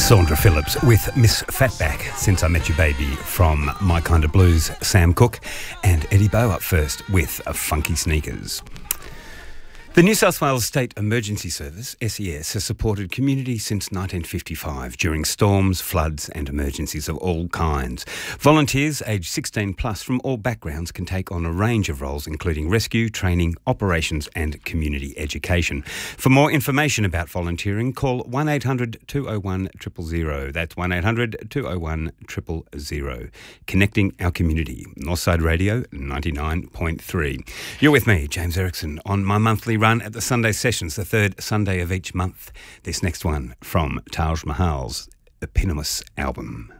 Sandra Phillips with Miss Fatback, Since I Met You Baby, from My Kind of Blues, Sam Cooke, and Eddie Bow up first with Funky Sneakers. The New South Wales State Emergency Service, SES, has supported community since 1955 during storms, floods and emergencies of all kinds. Volunteers aged 16 plus from all backgrounds can take on a range of roles including rescue, training, operations and community education. For more information about volunteering, call 1800 201 000. That's 1800 201 000. Connecting our community. Northside Radio 99.3. You're with me, James Erickson, on my monthly run at the Sunday Sessions, the third Sunday of each month. This next one from Taj Mahal's eponymous album.